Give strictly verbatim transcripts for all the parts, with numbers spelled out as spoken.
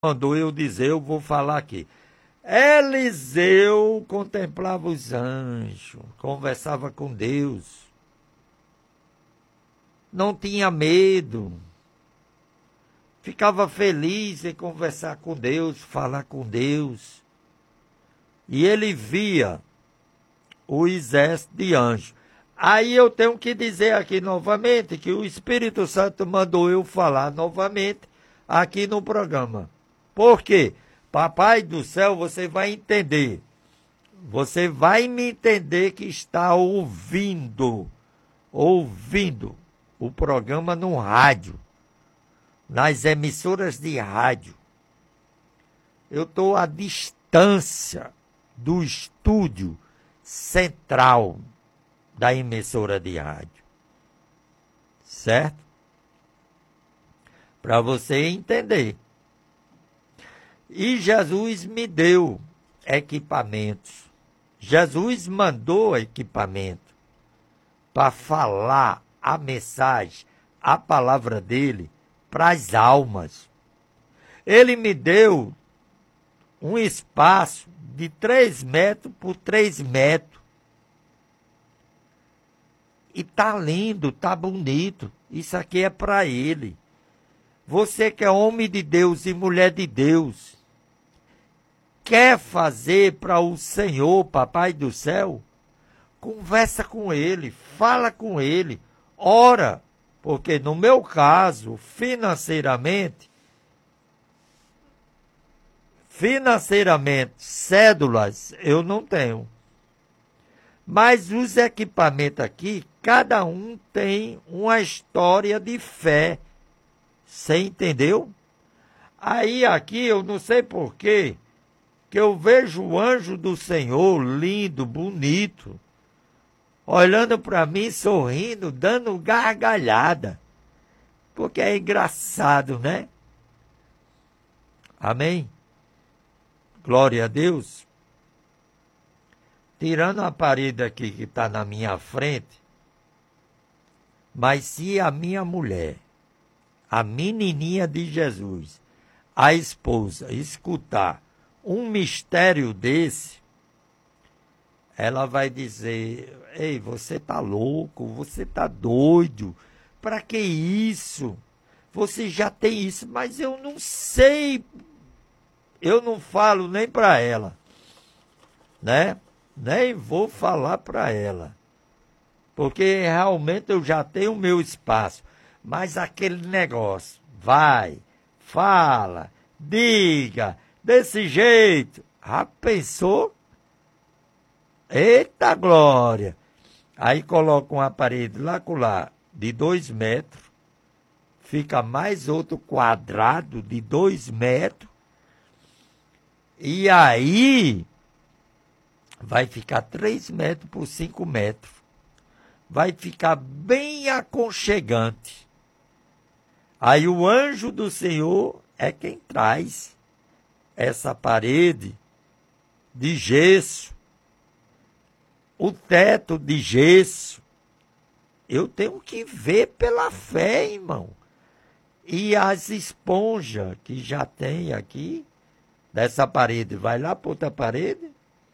mandou eu dizer, eu vou falar aqui. Eliseu contemplava os anjos, conversava com Deus, não tinha medo, ficava feliz em conversar com Deus, falar com Deus. E ele via o exército de anjos. Aí eu tenho que dizer aqui novamente que o Espírito Santo mandou eu falar novamente aqui no programa. Por quê? Papai do céu, você vai entender. Você vai me entender que está ouvindo, ouvindo o programa no rádio, nas emissoras de rádio. Eu estou à distância do estúdio central da emissora de rádio. Certo? Para você entender. E Jesus me deu equipamentos. Jesus mandou equipamento para falar a mensagem, a palavra dele para as almas. Ele me deu um espaço de três metros por três metros. E tá lindo, tá bonito. Isso aqui é para ele. Você que é homem de Deus e mulher de Deus, quer fazer para o Senhor, Papai do céu? Conversa com ele, fala com ele, ora. Porque no meu caso, financeiramente, financeiramente, cédulas eu não tenho. Mas os equipamentos aqui, cada um tem uma história de fé. Você entendeu? Aí aqui eu não sei porquê, que eu vejo o anjo do Senhor lindo, bonito, olhando para mim, sorrindo, dando gargalhada. Porque é engraçado, né? Amém? Glória a Deus. Tirando a parede aqui que está na minha frente, mas se a minha mulher, a menininha de Jesus, a esposa, escutar um mistério desse, ela vai dizer, ei, você tá louco, você tá doido, para que isso? Você já tem isso, mas eu não sei, eu não falo nem para ela, né? Nem vou falar para ela, porque realmente eu já tenho o meu espaço, mas aquele negócio, vai, fala, diga, desse jeito, já pensou? Eita glória! Aí coloca um aparelho lá com lá de dois metros, fica mais outro quadrado de dois metros, e aí vai ficar três metros por cinco metros. Vai ficar bem aconchegante. Aí o anjo do Senhor é quem traz essa parede de gesso, o teto de gesso. Eu tenho que ver pela fé, irmão. E as esponjas que já tem aqui, dessa parede, vai lá para outra parede.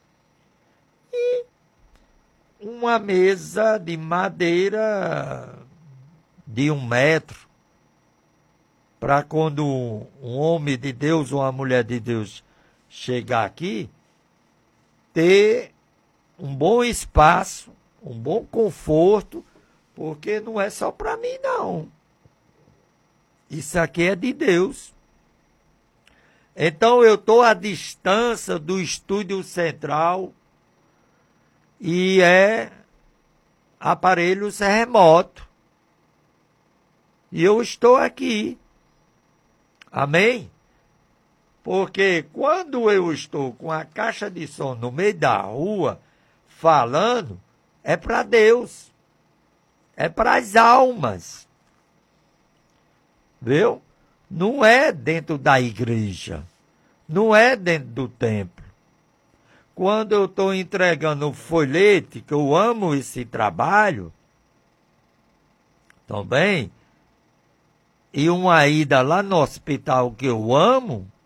E uma mesa de madeira de um metro, para quando um homem de Deus ou uma mulher de Deus chegar aqui, ter um bom espaço, um bom conforto, porque não é só para mim, não. Isso aqui é de Deus. Então eu estou à distância do estúdio central, e é aparelhos remotos. E eu estou aqui. Amém? Porque quando eu estou com a caixa de som no meio da rua, falando, é para Deus. É para as almas. Viu? Não é dentro da igreja. Não é dentro do templo. Quando eu estou entregando o folhete, que eu amo esse trabalho, também, e uma ida lá no hospital que eu amo,